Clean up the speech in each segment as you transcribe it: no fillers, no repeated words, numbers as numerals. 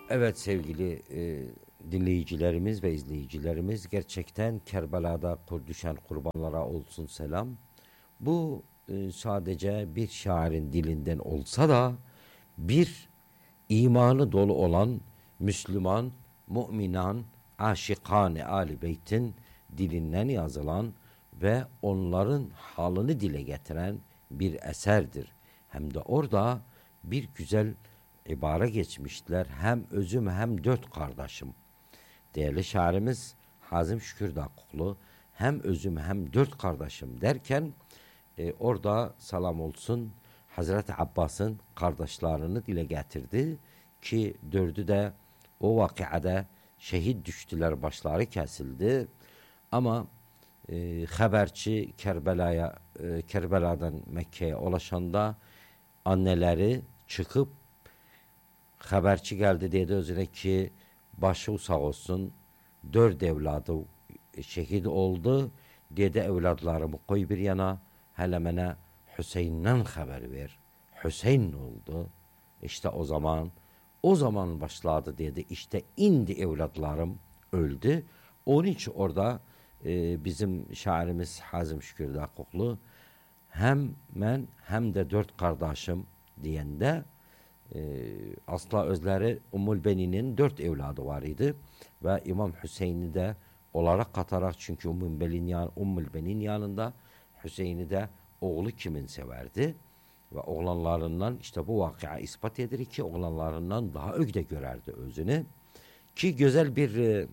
Evet sevgili dinleyicilerimiz ve izleyicilerimiz, gerçekten Kerbela'da düşen kurbanlara olsun selam. Bu sadece bir şairin dilinden olsa da bir imanı dolu olan Müslüman, müminan, aşikan-ı Ali Beyt'in dilinden yazılan ve onların halini dile getiren bir eserdir. Hem de orada bir güzel ibare geçmişler. Hem özüm hem dört kardeşim. Değerli şairimiz Hazım Şükür Dakuklu hem özüm hem dört kardeşim derken orada salam olsun Hazreti Abbas'ın kardeşlerini dile getirdi ki dördü de o vakıada şehit düştüler, başları kesildi. Ama haberçi Kerbela'dan Mekke'ye ulaşanda anneleri çıkıp haberçi geldi dedi özüne ki başı sağ olsun, dört evladı şehit oldu. Dedi evladlarımı koy bir yana, hele mene Hüseyin'den haber ver. Hüseyin oldu. İşte o zaman başladı dedi. İşte indi evlatlarım öldü. Onun için orada bizim şairimiz Hazım Şükür Dakuklu hem ben hem de dört kardeşim diyende asla özleri Ummul Benin'in dört evladı var idi ve İmam Hüseyin'i de olarak katarak, çünkü Ummul Benin yanında Hüseyin'i de oğlu kimin severdi ve oğlanlarından işte bu vakıa ispat edilir ki oğlanlarından daha ögde görerdi özünü ki güzel bir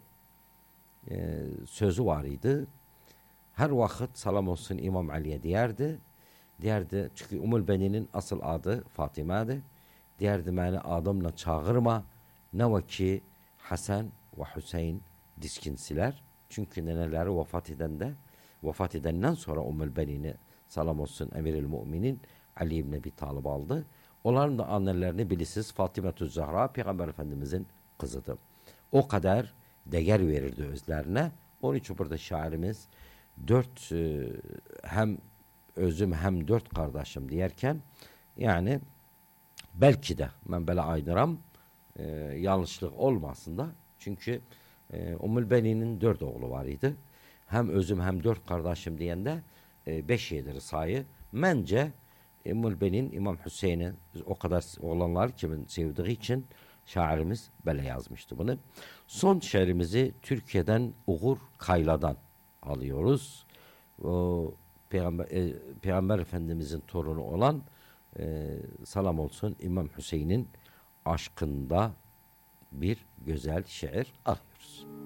sözü var idi. Her vakit salam olsun İmam Ali'ye derdi çünkü Ummul Benin'in asıl adı Fatime'di. Derdi beni adımla çağırma, ne var ki Hasan ve Hüseyin diskinsiler. Çünkü neneleri vefat edenden sonra Ummul Benin'i salam olsun Emirül Müminin Ali ibn Ebi Talib aldı. Onların da annelerini bilirsiniz, Fatıma-tü Zahra Peygamber Efendimizin kızıdır. O kadar değer verirdi özlerine. Onun için burada şairimiz dört hem özüm hem dört kardeşim diyerken, yani belki de ben böyle aydıram yanlışlık olmasın da, çünkü Ummul Benin'in dört oğlu var idi. Hem özüm hem dört kardeşim diyende beş yedir sayı. Bence Ummul Benin İmam Hüseyin'i o kadar oğlanlar kimin sevdiği için şairimiz böyle yazmıştı bunu. Son şiirimizi Türkiye'den Uğur Kayla'dan alıyoruz. O Peygamber Efendimizin torunu olan salam olsun İmam Hüseyin'in aşkında bir güzel şiir arıyoruz.